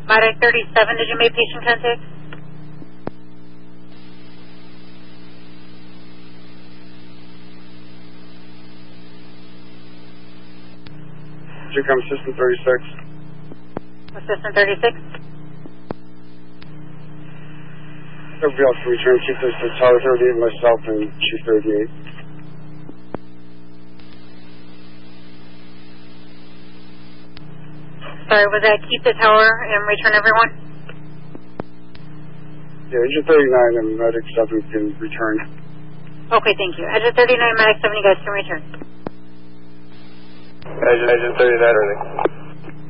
Medic 37, did you make patient contact? Intercom System 36. Assistant 36? Everybody else can return. Chief is to Tower 38, myself, and Chief 38. Sorry, was that keep the tower and return everyone? Yeah, Agent 39 and Medic 7 can return. Okay, thank you. Agent 39, Medic 7, you guys can return. Agent 39, everything.